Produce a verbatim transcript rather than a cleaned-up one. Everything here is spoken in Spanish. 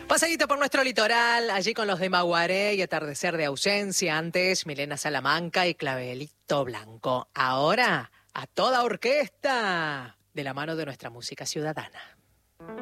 Pasadito por nuestro litoral, allí con los de Maguaré y Atardecer de Ausencia. Antes, Milena Salamanca y Clavelito Blanco. Ahora, a toda orquesta, de la mano de nuestra música ciudadana.